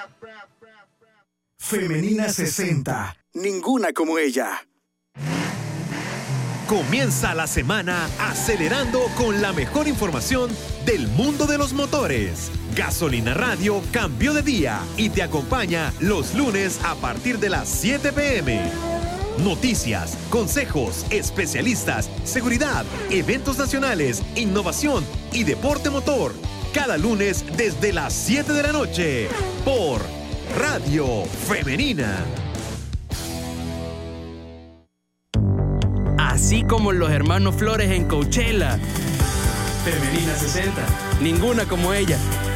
Femenina 60. Ninguna como ella. Comienza la semana acelerando con la mejor información del mundo de los motores. Gasolina Radio cambió de día y te acompaña los lunes a partir de las 7 p.m. Noticias, consejos, especialistas, seguridad, eventos nacionales, innovación y deporte motor. Cada lunes desde las 7 de la noche por Radio Femenina. Así como los hermanos Flores en Coachella. Femenina 60. Ninguna como ella.